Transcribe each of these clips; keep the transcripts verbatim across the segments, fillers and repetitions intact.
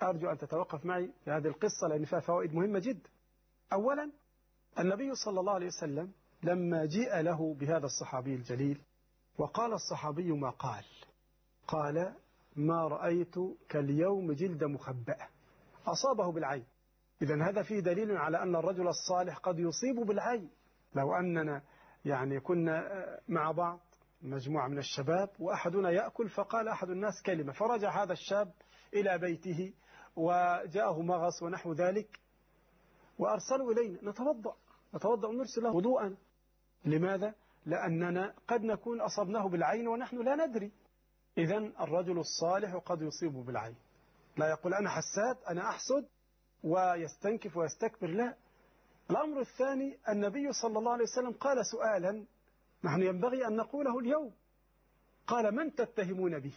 أرجو أن تتوقف معي في هذه القصة لأن فيها فوائد مهمة جدا. أولا، النبي صلى الله عليه وسلم لما جيء له بهذا الصحابي الجليل وقال الصحابي ما قال، قال: ما رأيت كاليوم جلد مخبأة، أصابه بالعين. إذن هذا فيه دليل على أن الرجل الصالح قد يصيب بالعين. لو أننا يعني كنا مع بعض مجموعة من الشباب وأحدنا يأكل، فقال أحد الناس كلمة، فرجع هذا الشاب إلى بيته وجاءه مغص ونحو ذلك وأرسلوا إلينا نتوضأ نتوضأ ونرسل له وضوءا. لماذا؟ لأننا قد نكون أصبناه بالعين ونحن لا ندري. إذن الرجل الصالح قد يصيبه بالعين، لا يقول أنا حساد أنا أحسد ويستنكف ويستكبر، لا. الأمر الثاني، النبي صلى الله عليه وسلم قال سؤالا نحن ينبغي أن نقوله اليوم، قال: من تتهمون به؟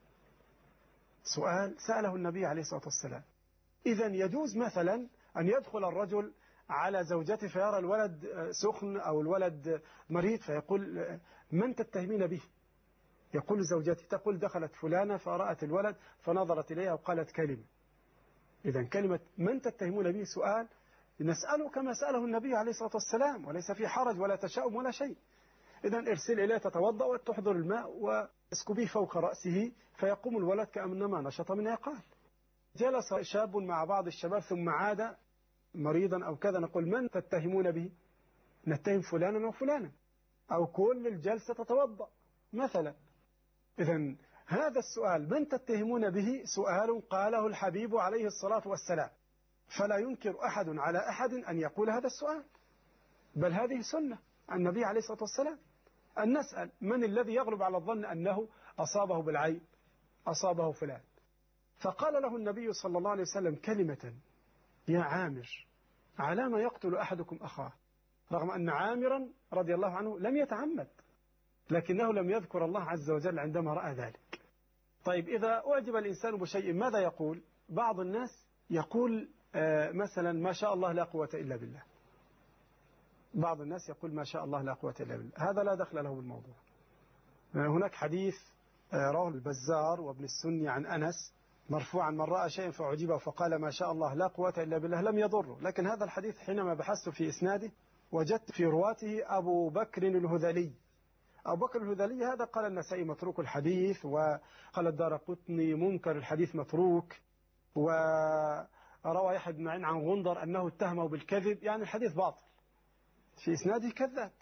سؤال سأله النبي عليه الصلاة والسلام. إذن يجوز مثلا أن يدخل الرجل على زوجته فيرى الولد سخن أو الولد مريض فيقول: من تتهمين به؟ يقول زوجتي، تقول: دخلت فلانة فرأت الولد فنظرت إليها وقالت كلمة. إذن كلمة من تتهمون به سؤال نسأله كما سأله النبي عليه الصلاة والسلام، وليس في حرج ولا تشاؤم ولا شيء. إذن ارسل إليه تتوضأ وتحضر الماء واسكبيه فوق رأسه فيقوم الولد كأنما نشط من عقال. جلس شاب مع بعض الشباب ثم عاد مريضا أو كذا، نقول: من تتهمون به؟ نتهم فلانا وفلانا، أو كل الجلسة تتوضأ مثلا. إذن هذا السؤال من تتهمون به سؤال قاله الحبيب عليه الصلاة والسلام، فلا ينكر أحد على أحد أن يقول هذا السؤال، بل هذه سنة النبي عليه الصلاة والسلام أن نسأل من الذي يغلب على الظن أنه أصابه بالعين، أصابه فلان. فقال له النبي صلى الله عليه وسلم كلمة: يا عامر، على ما يقتل أحدكم أخاه؟ رغم أن عامرا رضي الله عنه لم يتعمد، لكنه لم يذكر الله عز وجل عندما رأى ذلك. طيب، إذا أعجب الإنسان بشيء ماذا يقول؟ بعض الناس يقول آه مثلا: ما شاء الله لا قوة إلا بالله. بعض الناس يقول: ما شاء الله لا قوة إلا بالله. هذا لا دخل له بالموضوع. هناك حديث آه رواه البزار وابن السني عن أنس مرفوعا: من رأى شيئا فأعجبه فقال ما شاء الله لا قوة إلا بالله لم يضره. لكن هذا الحديث حينما بحثت في إسناده وجدت في رواته أبو بكر الهذلي. أبو بكر الهذلي هذا قال النسائي متروك الحديث، وقال الدارقطني منكر الحديث متروك، وروى يحيى بن معين عن غندر أنه اتهمه بالكذب، يعني الحديث باطل في إسناده كذاب.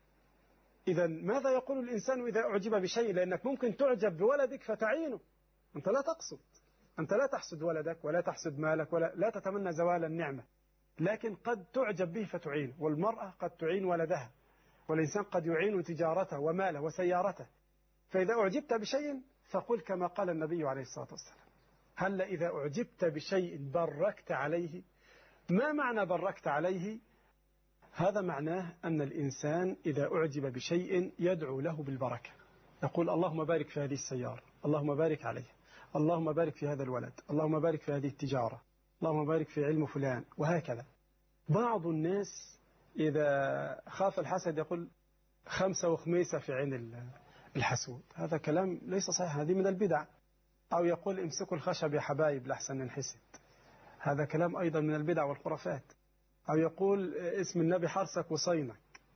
إذا ماذا يقول الإنسان إذا أعجب بشيء؟ لأنك ممكن تعجب بولدك فتعينه، أنت لا تقصد، أنت لا تحسد ولدك ولا تحسد مالك ولا لا تتمنى زوال النعمة، لكن قد تعجب به فتعينه. والمرأة قد تعين ولدها، والإنسان قد يعين تجارته وماله وسيارته. فإذا أعجبت بشيء فقل كما قال النبي عليه الصلاة والسلام: هل إذا أعجبت بشيء بركت عليه؟ ما معنى بركت عليه؟ هذا معناه أن الإنسان إذا أعجب بشيء يدعو له بالبركة، يقول: اللهم بارك في هذه السيارة، اللهم بارك عليه، اللهم بارك في هذا الولد، اللهم بارك في هذه التجارة، اللهم بارك في علم فلان، وهكذا. بعض الناس إذا خاف الحسد يقول: خمسة وخميسة في عين الحسود. هذا كلام ليس صحيح، هذه من البدع. أو يقول: امسكوا الخشب يا حبايب لحسن ننحسد. هذا كلام أيضا من البدع والخرافات. أو يقول: اسم النبي حرسك وصينك.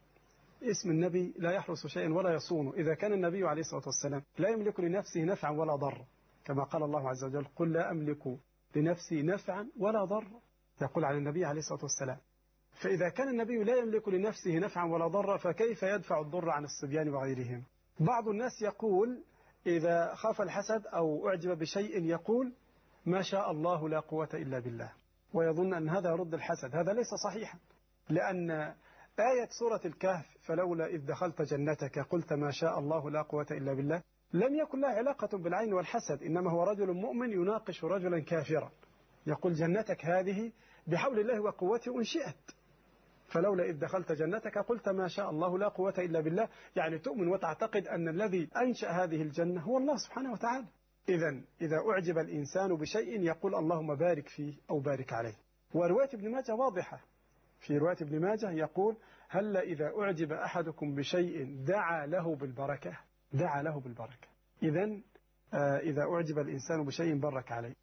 اسم النبي لا يحرس شيئا ولا يصونه. إذا كان النبي عليه الصلاة والسلام لا يملك لنفسه نفعا ولا ضر، كما قال الله عز وجل: قل لا أملك لنفسي نفعا ولا ضر، يقول عن النبي عليه الصلاة والسلام. فإذا كان النبي لا يملك لنفسه نفعا ولا ضر، فكيف يدفع الضر عن الصبيان وغيرهم؟ بعض الناس يقول إذا خاف الحسد أو أعجب بشيء يقول: ما شاء الله لا قوة إلا بالله، ويظن أن هذا يرد الحسد. هذا ليس صحيحا، لأن آية سورة الكهف: فلولا إذ دخلت جنتك قلت ما شاء الله لا قوة إلا بالله، لم يكن لها علاقة بالعين والحسد، إنما هو رجل مؤمن يناقش رجلا كافرا يقول: جنتك هذه بحول الله وقوته أنشئت، فلولا إذ دخلت جنتك قلت ما شاء الله لا قوة إلا بالله، يعني تؤمن وتعتقد أن الذي أنشأ هذه الجنة هو الله سبحانه وتعالى. إذا إذا أعجب الإنسان بشيء يقول: اللهم بارك فيه أو بارك عليه. ورواية ابن ماجه واضحة، في رواية ابن ماجه يقول: هل إذا أعجب أحدكم بشيء دعا له بالبركة، دعا له بالبركة. إذا إذا أعجب الإنسان بشيء برك عليه.